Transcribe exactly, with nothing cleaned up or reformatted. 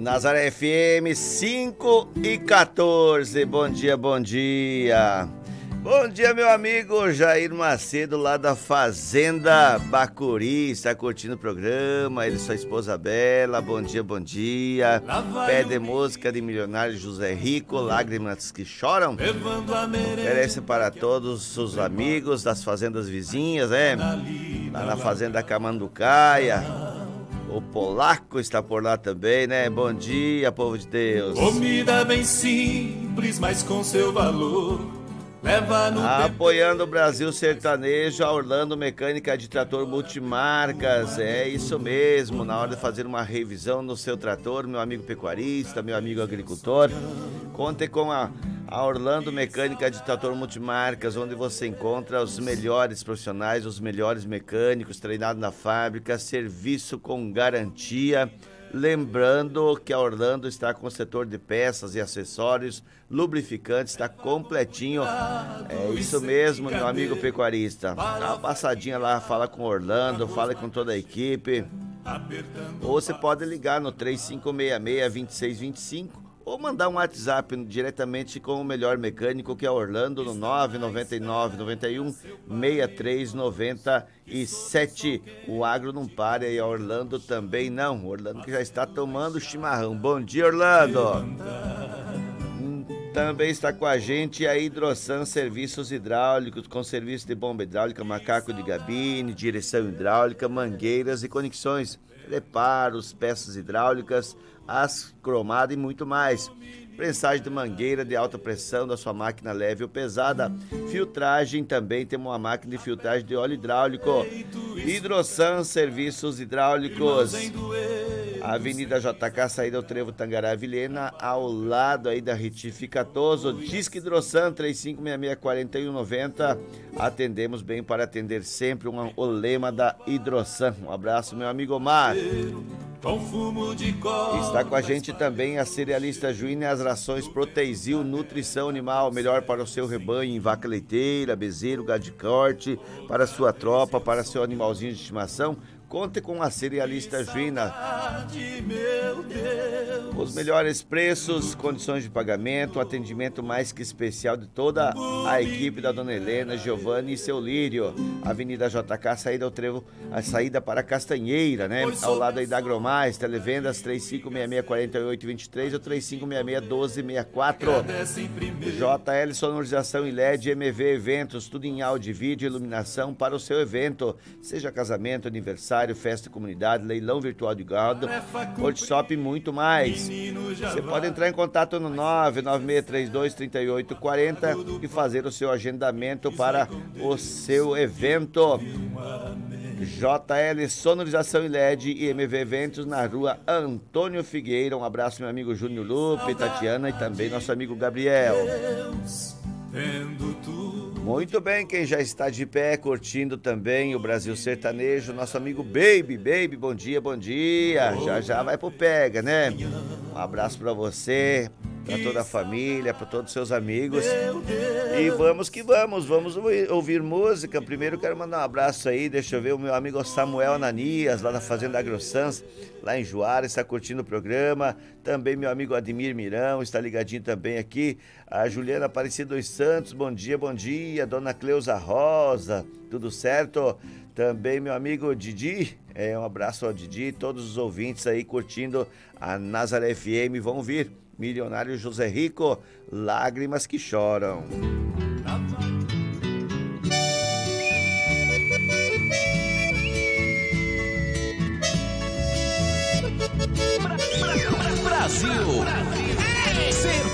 Nazaré F M cinco e quatorze. Bom dia, bom dia. Bom dia, meu amigo Jair Macedo, lá da Fazenda Bacuri. Está curtindo o programa, ele e sua esposa Bela. Bom dia, bom dia. Pé de música de milionário José Rico, lágrimas que choram. Oferece para todos os amigos das fazendas vizinhas, né? Lá na Fazenda Camanducaia. O Polaco está por lá também, né? Bom dia, povo de Deus. Comida bem simples, mas com seu valor. Leva no Apoiando o Brasil Sertanejo, a Orlando Mecânica de Trator Multimarcas. É isso mesmo, na hora de fazer uma revisão no seu trator, meu amigo pecuarista, meu amigo agricultor, conte com a, a Orlando Mecânica de Trator Multimarcas, onde você encontra os melhores profissionais, os melhores mecânicos, treinados na fábrica, serviço com garantia. Lembrando que a Orlando está com o setor de peças e acessórios, lubrificante, está completinho. É isso mesmo, meu amigo pecuarista. Dá uma passadinha lá, fala com o Orlando, fala com toda a equipe. Ou você pode ligar no três cinco seis seis, dois seis dois cinco ou mandar um WhatsApp diretamente com o melhor mecânico, que é Orlando, no nove nove nove, nove um, seis três nove sete. O agro não para e a Orlando também não. Orlando que já está tomando chimarrão. Bom dia, Orlando. Também está com a gente a Hidrosan Serviços Hidráulicos, com serviço de bomba hidráulica, macaco de gabine, direção hidráulica, mangueiras e conexões, reparos, peças hidráulicas, as cromadas e muito mais. Prensagem de mangueira de alta pressão da sua máquina leve ou pesada. Filtragem também, temos uma máquina de filtragem de óleo hidráulico. Hidrosan Serviços Hidráulicos. Avenida J K, saída ao Trevo Tangará Vilhena, ao lado aí da Retificatoso. Disque Hidrosan três cinco seis seis, quatro um nove zero. Atendemos bem para atender sempre, um, o lema da Hidrosan. Um abraço, meu amigo Omar. Está com a gente também a cerealista Juína e as rações Proteizil Nutrição Animal, melhor para o seu rebanho em vaca leiteira, bezerro, gado de corte, para a sua tropa, para seu animalzinho de estimação. Conte com a cerealista Juína. Os melhores preços, condições de pagamento, atendimento mais que especial de toda a equipe da Dona Helena, Giovanni e seu Lírio. Avenida J K, saída ao Trevo, a saída para Castanheira, né? Ao lado aí da Agromais, televendas três cinco seis seis, quatro oito dois três ou três cinco seis seis, um dois seis quatro. J L Sonorização e L E D, M V Eventos, tudo em áudio, vídeo e iluminação para o seu evento, seja casamento, aniversário, festa comunidade, leilão virtual de gado, workshop e muito mais. Você pode entrar em contato no nove nove seis três dois, três oito quatro zero e fazer o seu agendamento para o seu evento. J L Sonorização e L E D e M V Eventos na rua Antônio Figueira. Um abraço, meu amigo Júnior Lupe, Tatiana e também nosso amigo Gabriel. Muito bem, quem já está de pé curtindo também o Brasil Sertanejo, nosso amigo Baby, Baby, bom dia, bom dia, já já vai pro pega, né? Um abraço pra você, pra toda a família, pra todos os seus amigos, e vamos que vamos, vamos ouvir música. Primeiro quero mandar um abraço aí, deixa eu ver, o meu amigo Samuel Ananias, lá da Fazenda AgroSans, lá em Juara, está curtindo o programa. Também meu amigo Ademir Mirão está ligadinho também aqui. A Juliana Aparecida dos Santos, bom dia, bom dia. Dona Cleusa Rosa, tudo certo? Também meu amigo Didi, é, um abraço ao Didi, todos os ouvintes aí curtindo a Nazaré F M. Vão vir Milionário José Rico, Lágrimas que Choram. Brasil